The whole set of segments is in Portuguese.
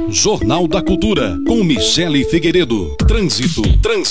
Jornal da Cultura, com Michele Figueiredo. Trânsito.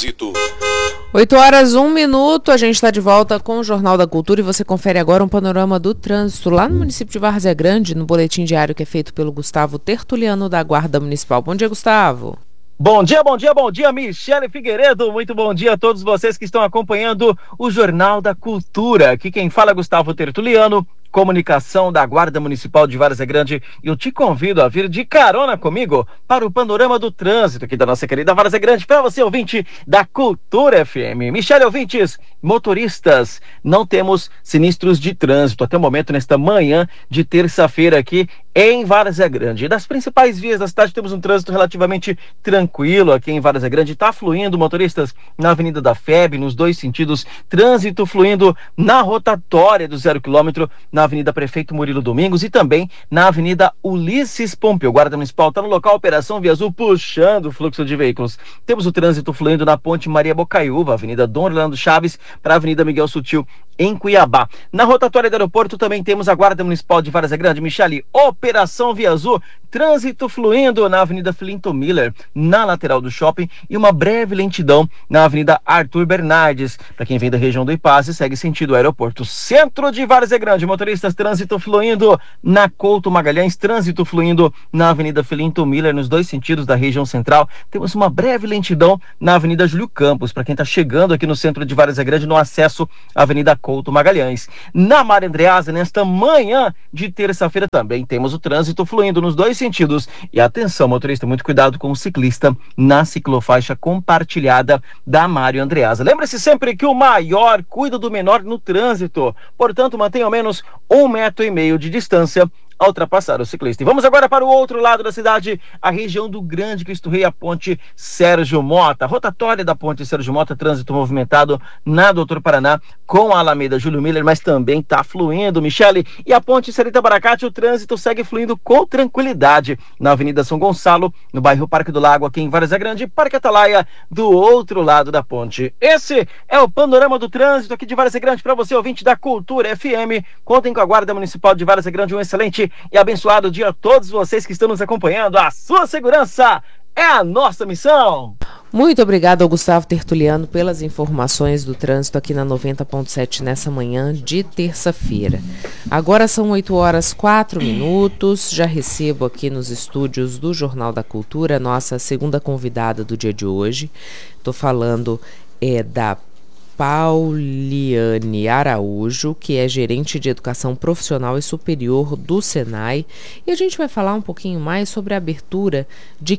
8h01, a gente está de volta com o Jornal da Cultura e você confere agora um panorama do trânsito lá no município de Várzea Grande, no boletim diário que é feito pelo Gustavo Tertuliano da Guarda Municipal. Bom dia, Gustavo. Bom dia, Michele Figueiredo. Muito bom dia a todos vocês que estão acompanhando o Jornal da Cultura. Aqui quem fala é Gustavo Tertuliano, comunicação da Guarda Municipal de Várzea Grande. Eu te convido a vir de carona comigo para o panorama do trânsito aqui da nossa querida Várzea Grande, para você ouvinte da Cultura FM. Michele, ouvintes, motoristas, não temos sinistros de trânsito até o momento nesta manhã de terça-feira aqui em Várzea Grande. Das principais vias da cidade temos um trânsito relativamente tranquilo aqui em Várzea Grande. Está fluindo, motoristas, na Avenida da FEB, nos dois sentidos. Trânsito fluindo na rotatória do 0 km, na Avenida Prefeito Murilo Domingos e também na Avenida Ulisses Pompeu. Guarda Municipal está no local, Operação Via Azul puxando o fluxo de veículos. Temos o trânsito fluindo na Ponte Maria Bocaiúva, Avenida Dom Orlando Chaves, para a Avenida Miguel Sutil, em Cuiabá. Na rotatória do aeroporto também temos a Guarda Municipal de Várzea Grande. Michele, Operação Via Azul, trânsito fluindo na Avenida Flinton Miller, na lateral do shopping, e uma breve lentidão na Avenida Arthur Bernardes. Para quem vem da região do Ipaz e segue sentido aeroporto. Centro de Várzea Grande, motoristas, trânsito fluindo na Couto Magalhães, trânsito fluindo na Avenida Flinton Miller, nos dois sentidos da região central. Temos uma breve lentidão na Avenida Júlio Campos, para quem está chegando aqui no centro de Várzea Grande, no acesso à Avenida Couto Magalhães. Na Mário Andreasa, nesta manhã de terça-feira, também temos o trânsito fluindo nos dois sentidos. E atenção, motorista, muito cuidado com o ciclista na ciclofaixa compartilhada da Mário Andreasa. Lembre-se sempre que o maior cuida do menor no trânsito. Portanto, mantenha ao menos 1,5 metro de distância ao ultrapassar o ciclista. E vamos agora para o outro lado da cidade, a região do Grande Cristo Rei, a ponte Sérgio Mota. Rotatória da ponte Sérgio Mota, trânsito movimentado na Doutor Paraná com a Alameda Júlio Miller, mas também está fluindo, Michele. E a ponte Sarita Baracate, o trânsito segue fluindo com tranquilidade na Avenida São Gonçalo, no bairro Parque do Lago, aqui em Várzea Grande, Parque Atalaia, do outro lado da ponte. Esse é o panorama do trânsito aqui de Várzea Grande para você, ouvinte da Cultura FM. Contem com a Guarda Municipal de Várzea Grande, um excelente e abençoado dia a todos vocês que estão nos acompanhando. A sua segurança é a nossa missão. Muito obrigado ao Gustavo Tertuliano pelas informações do trânsito aqui na 90.7 nessa manhã de terça-feira. Agora são 8h04, já recebo aqui nos estúdios do Jornal da Cultura a nossa segunda convidada do dia de hoje. Estou falando da Pauliane Araújo, que é gerente de educação profissional e superior do Senai, e a gente vai falar um pouquinho mais sobre a abertura de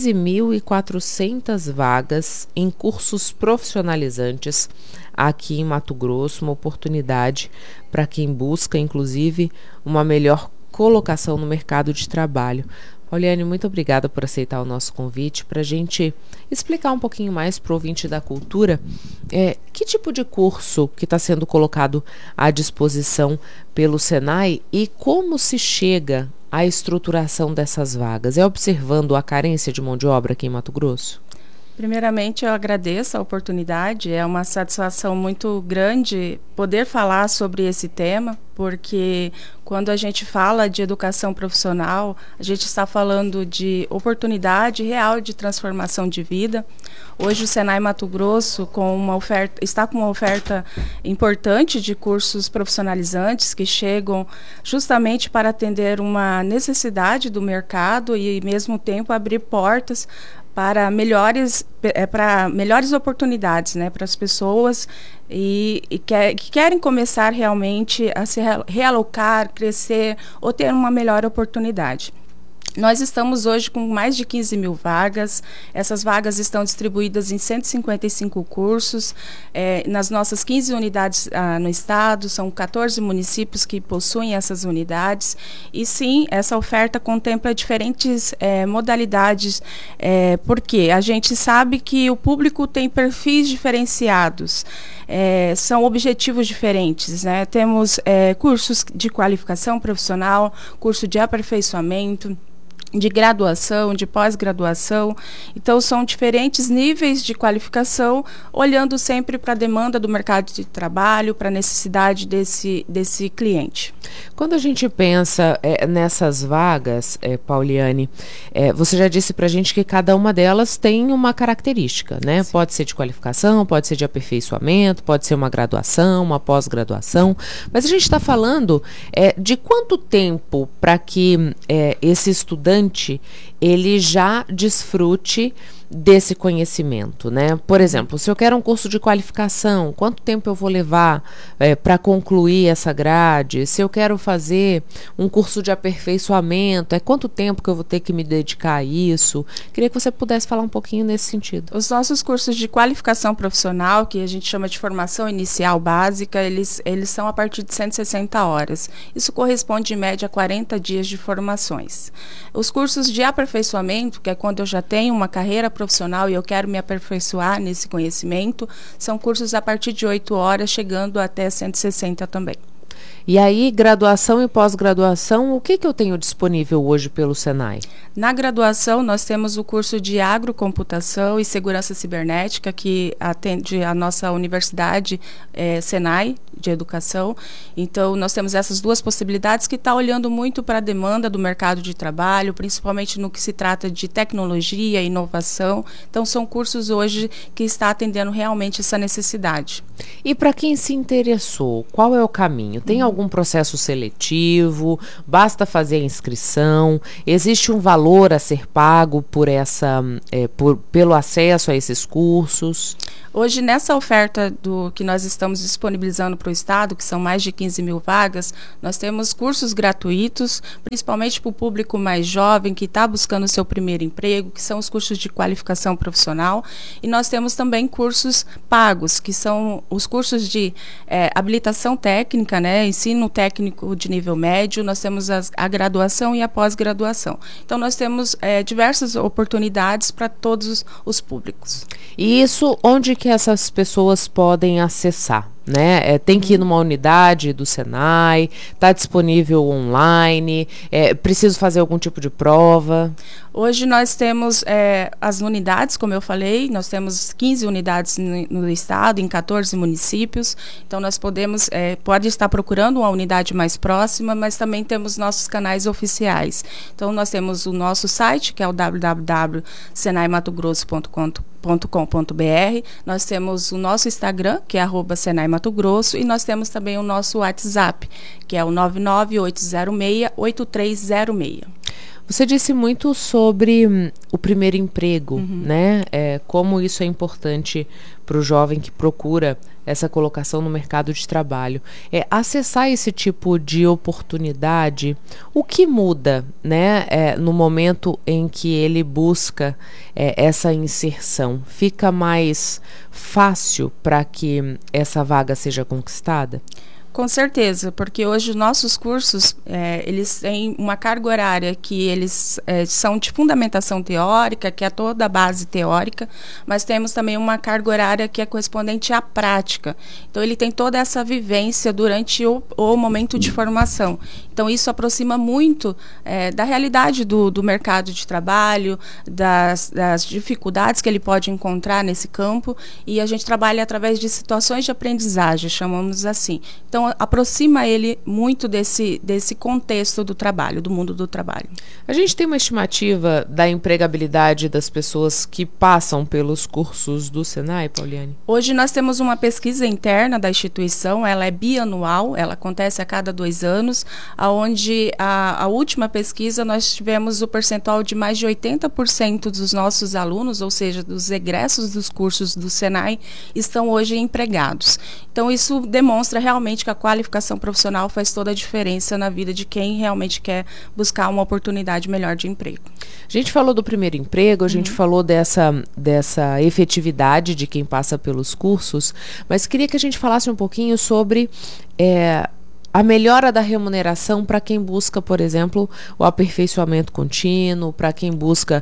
15.400 vagas em cursos profissionalizantes aqui em Mato Grosso, uma oportunidade para quem busca, inclusive, uma melhor colocação no mercado de trabalho. Pauliane, muito obrigada por aceitar o nosso convite para a gente explicar um pouquinho mais para o ouvinte da cultura que tipo de curso que está sendo colocado à disposição pelo Senai e como se chega à estruturação dessas vagas. É observando a carência de mão de obra aqui em Mato Grosso? Primeiramente, eu agradeço a oportunidade, é uma satisfação muito grande poder falar sobre esse tema, porque quando a gente fala de educação profissional, a gente está falando de oportunidade real de transformação de vida. Hoje o Senai Mato Grosso está com uma oferta importante de cursos profissionalizantes que chegam justamente para atender uma necessidade do mercado e, ao mesmo tempo, abrir portas para melhores oportunidades, né, para as pessoas que querem começar realmente a se realocar, crescer ou ter uma melhor oportunidade. Nós estamos hoje com mais de 15.000 vagas. Essas vagas estão distribuídas em 155 cursos, nas nossas 15 unidades no estado. São 14 municípios que possuem essas unidades. E sim, essa oferta contempla diferentes modalidades, porque a gente sabe que o público tem perfis diferenciados. São objetivos diferentes, né? Temos cursos de qualificação profissional, curso de aperfeiçoamento, de graduação, de pós-graduação. Então, são diferentes níveis de qualificação, olhando sempre para a demanda do mercado de trabalho, para a necessidade desse cliente. Quando a gente pensa nessas vagas, Pauliane, você já disse para a gente que cada uma delas tem uma característica, né? Sim. Pode ser de qualificação, pode ser de aperfeiçoamento, pode ser uma graduação, uma pós-graduação, mas a gente está falando de quanto tempo para que esse estudante ele já desfrute desse conhecimento, né? Por exemplo, se eu quero um curso de qualificação, quanto tempo eu vou levar para concluir essa grade? Se eu quero fazer um curso de aperfeiçoamento, quanto tempo que eu vou ter que me dedicar a isso? Queria que você pudesse falar um pouquinho nesse sentido. Os nossos cursos de qualificação profissional, que a gente chama de formação inicial básica, eles são a partir de 160 horas. Isso corresponde, em média, a 40 dias de formações. Os cursos de aperfeiçoamento, que é quando eu já tenho uma carreira profissional e eu quero me aperfeiçoar nesse conhecimento, são cursos a partir de 8 horas, chegando até 160 também. E aí, graduação e pós-graduação, o que eu tenho disponível hoje pelo Senai? Na graduação, nós temos o curso de agrocomputação e segurança cibernética, que atende a nossa universidade Senai, de educação. Então, nós temos essas duas possibilidades que está olhando muito para a demanda do mercado de trabalho, principalmente no que se trata de tecnologia e inovação. Então, são cursos hoje que está atendendo realmente essa necessidade. E para quem se interessou, qual é o caminho? Tem algum processo seletivo? Basta fazer a inscrição? Existe um valor a ser pago por pelo acesso a esses cursos? Hoje, nessa oferta que nós estamos disponibilizando para o Estado, que são mais de 15 mil vagas, nós temos cursos gratuitos, principalmente para o público mais jovem, que está buscando o seu primeiro emprego, que são os cursos de qualificação profissional. E nós temos também cursos pagos, que são os cursos de habilitação técnica, né, ensino técnico de nível médio. Nós temos a graduação e a pós-graduação. Então, nós temos diversas oportunidades para todos os públicos. E isso, onde que essas pessoas podem acessar? Né? Tem que ir numa unidade do Senai, está disponível online, preciso fazer algum tipo de prova? Hoje nós temos as unidades, como eu falei, nós temos 15 unidades no estado, em 14 municípios, então nós pode estar procurando uma unidade mais próxima, mas também temos nossos canais oficiais. Então nós temos o nosso site, que é o www.senaimatogrossso.com.br, nós temos o nosso Instagram, que é @SenaiMatoGrosso, e nós temos também o nosso WhatsApp, que é o 99806-8306. Você disse muito sobre o primeiro emprego, né? Como isso é importante para o jovem que procura essa colocação no mercado de trabalho. Acessar esse tipo de oportunidade, o que muda, né? No momento em que ele busca essa inserção? Fica mais fácil para que essa vaga seja conquistada? Com certeza, porque hoje os nossos cursos, eles têm uma carga horária que eles são de fundamentação teórica, que é toda a base teórica, mas temos também uma carga horária que é correspondente à prática. Então, ele tem toda essa vivência durante o momento de formação. Então, isso aproxima muito da realidade do mercado de trabalho, das dificuldades que ele pode encontrar nesse campo, e a gente trabalha através de situações de aprendizagem, chamamos assim. Então, aproxima ele muito desse contexto do trabalho, do mundo do trabalho. A gente tem uma estimativa da empregabilidade das pessoas que passam pelos cursos do Senai, Pauliane? Hoje nós temos uma pesquisa interna da instituição, ela é bianual, ela acontece a cada 2 anos, onde a última pesquisa nós tivemos o percentual de mais de 80% dos nossos alunos, ou seja, dos egressos dos cursos do Senai, estão hoje empregados. Então, isso demonstra realmente que a qualificação profissional faz toda a diferença na vida de quem realmente quer buscar uma oportunidade melhor de emprego. A gente falou do primeiro emprego, a gente falou dessa efetividade de quem passa pelos cursos, mas queria que a gente falasse um pouquinho sobre a melhora da remuneração para quem busca, por exemplo, o aperfeiçoamento contínuo, para quem busca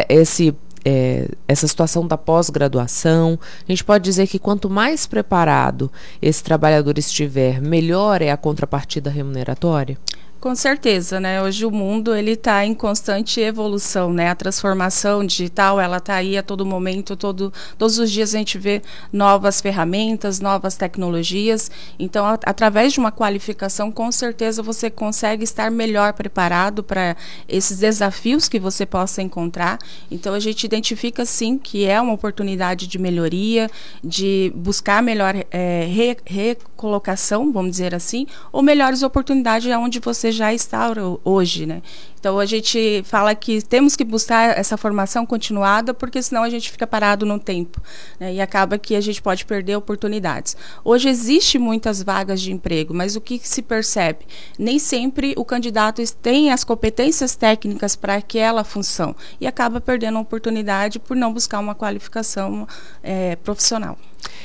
essa situação da pós-graduação. A gente pode dizer que quanto mais preparado esse trabalhor estiver, melhor é a contrapartida remuneratória? Com certeza, né? Hoje o mundo ele está em constante evolução, né? A transformação digital ela está aí a todo momento, todos os dias a gente vê novas ferramentas, novas tecnologias. Então, através de uma qualificação, com certeza você consegue estar melhor preparado para esses desafios que você possa encontrar. Então, a gente identifica sim que é uma oportunidade de melhoria, de buscar melhor recolocação, vamos dizer assim, ou melhores oportunidades onde você já está hoje, né? Então a gente fala que temos que buscar essa formação continuada, porque senão a gente fica parado no tempo, né? E acaba que a gente pode perder oportunidades. Hoje existe muitas vagas de emprego, mas o que se percebe? Nem sempre o candidato tem as competências técnicas para aquela função e acaba perdendo a oportunidade por não buscar uma qualificação profissional.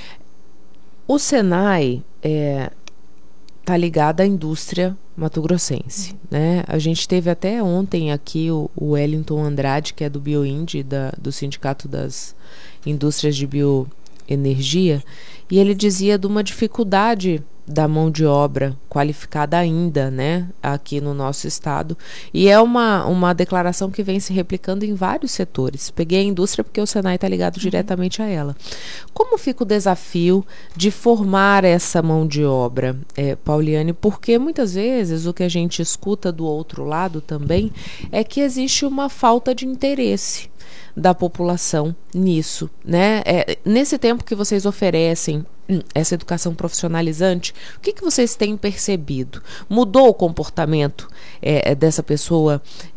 O Senai está ligado à indústria mato-grossense, né? A gente teve até ontem aqui o Wellington Andrade, que é do Bioind, do Sindicato das Indústrias de Bioenergia, e ele dizia de uma dificuldade da mão de obra qualificada ainda, né, aqui no nosso estado. E é uma declaração que vem se replicando em vários setores. Peguei a indústria porque o Senai está ligado diretamente a ela. Como fica o desafio de formar essa mão de obra, Pauliane? Porque muitas vezes o que a gente escuta do outro lado também é que existe uma falta de interesse da população nisso, né? Nesse tempo que vocês oferecem essa educação profissionalizante, o que vocês têm percebido? Mudou o comportamento dessa pessoa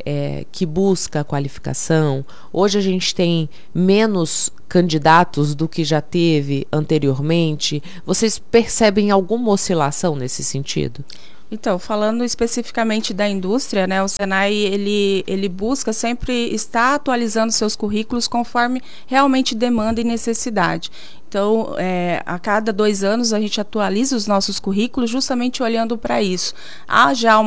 que busca a qualificação? Hoje a gente tem menos candidatos do que já teve anteriormente? Vocês percebem alguma oscilação nesse sentido? Então, falando especificamente da indústria, né, o Senai ele busca sempre estar atualizando seus currículos conforme realmente demanda e necessidade. Então, a cada 2 anos a gente atualiza os nossos currículos justamente olhando para isso. Há já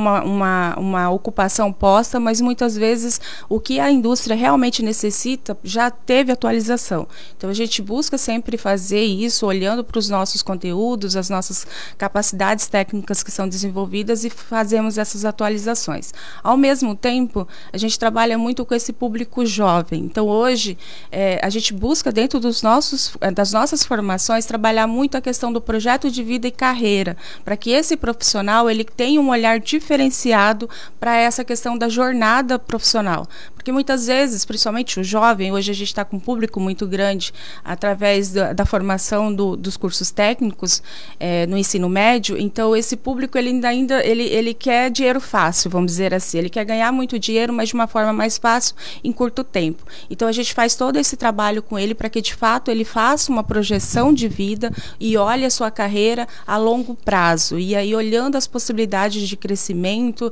uma ocupação posta, mas muitas vezes o que a indústria realmente necessita já teve atualização. Então, a gente busca sempre fazer isso olhando para os nossos conteúdos, as nossas capacidades técnicas que são desenvolvidas e fazemos essas atualizações. Ao mesmo tempo, a gente trabalha muito com esse público jovem. Então, hoje, a gente busca dentro das nossas formações trabalhar muito a questão do projeto de vida e carreira, para que esse profissional ele tenha um olhar diferenciado para essa questão da jornada profissional. Porque muitas vezes, principalmente o jovem, hoje a gente está com um público muito grande através da formação dos cursos técnicos no ensino médio, então esse público ele quer dinheiro fácil, vamos dizer assim, ele quer ganhar muito dinheiro, mas de uma forma mais fácil, em curto tempo. Então a gente faz todo esse trabalho com ele para que de fato ele faça uma projeção de vida e olhe a sua carreira a longo prazo, e aí olhando as possibilidades de crescimento,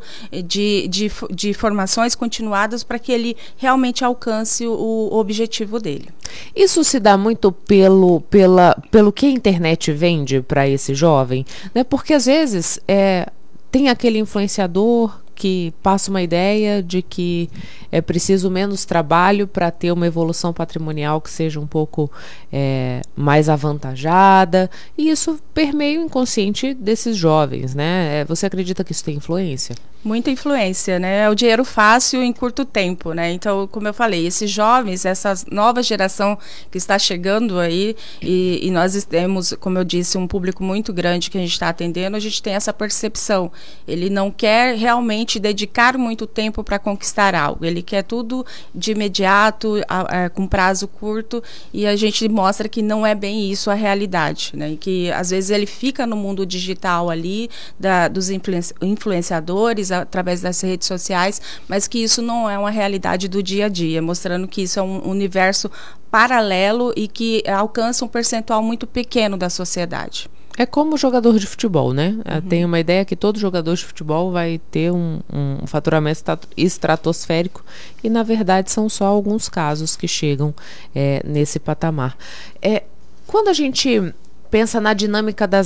de formações continuadas para que ele realmente alcance o objetivo dele. Isso se dá muito pelo que a internet vende para esse jovem, né? Porque às vezes tem aquele influenciador que passa uma ideia de que é preciso menos trabalho para ter uma evolução patrimonial que seja um pouco mais avantajada, e isso permeia o inconsciente desses jovens, né? Você acredita que isso tem influência? Muita influência, né? É o dinheiro fácil em curto tempo, né? Então, como eu falei, esses jovens, essa nova geração que está chegando aí, e nós temos, como eu disse, um público muito grande que a gente está atendendo, a gente tem essa percepção. Ele não quer realmente dedicar muito tempo para conquistar algo, ele quer tudo de imediato, com prazo curto, e a gente mostra que não é bem isso a realidade, né? E que às vezes ele fica no mundo digital ali, dos influenciadores, através das redes sociais, mas que isso não é uma realidade do dia a dia, mostrando que isso é um universo paralelo e que alcança um percentual muito pequeno da sociedade. É como jogador de futebol, né? Tem uma ideia que todo jogador de futebol vai ter um faturamento estratosférico, e na verdade são só alguns casos que chegam nesse patamar. Quando a gente pensa na dinâmica das